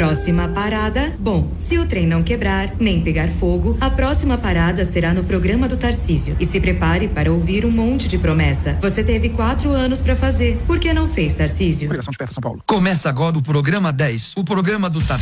Próxima parada. Bom, se o trem não quebrar, nem pegar fogo, a próxima parada será no programa do Tarcísio. E se prepare para ouvir um monte de promessa. Você teve 4 anos para fazer. Por que não fez, Tarcísio? Começa agora o programa 10, o programa do Tarcísio.